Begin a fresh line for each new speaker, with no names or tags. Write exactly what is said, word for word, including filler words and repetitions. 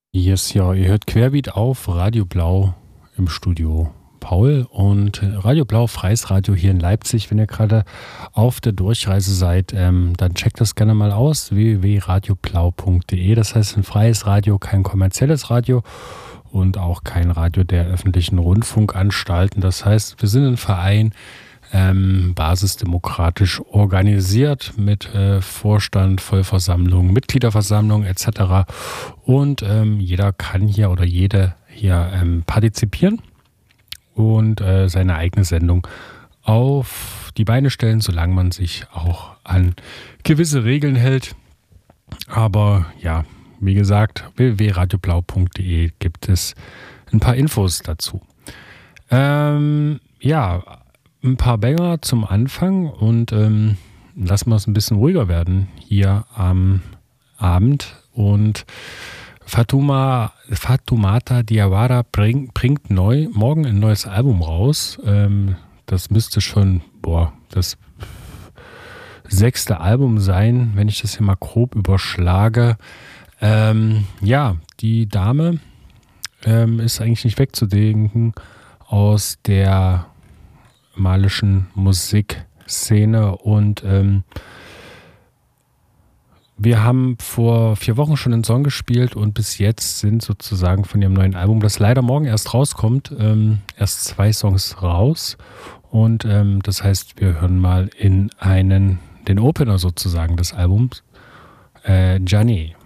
Yes, ja, ihr hört Querbeat auf Radio Blau im Studio Paul und Radio Blau, freies Radio hier in Leipzig. Wenn ihr gerade auf der Durchreise seid, ähm, dann checkt das gerne mal aus, w w w punkt radioblau punkt de. Das heißt ein freies Radio, kein kommerzielles Radio und auch kein Radio der öffentlichen Rundfunkanstalten. Das heißt, wir sind ein Verein, ähm, basisdemokratisch organisiert mit äh, Vorstand, Vollversammlung, Mitgliederversammlung et cetera. Und ähm, jeder kann hier oder jede hier ähm, partizipieren und äh, seine eigene Sendung auf die Beine stellen, solange man sich auch an gewisse Regeln hält. Aber ja, wie gesagt, w w w punkt radioblau punkt de gibt es ein paar Infos dazu. Ähm, ja, ein paar Banger zum Anfang und ähm, lassen wir es ein bisschen ruhiger werden hier am Abend. Und Fatuma, Fatoumata Diawara bring, bringt neu, morgen ein neues Album raus. Ähm, das müsste schon, boah, das sechste Album sein, wenn ich das hier mal grob überschlage. Ähm, ja, die Dame ähm, ist eigentlich nicht wegzudenken aus der malischen Musikszene und ähm, wir haben vor vier Wochen schon einen Song gespielt und bis jetzt sind sozusagen von ihrem neuen Album, das leider morgen erst rauskommt, ähm, erst zwei Songs raus und ähm, das heißt, wir hören mal in einen, den Opener sozusagen des Albums, äh, Gianni.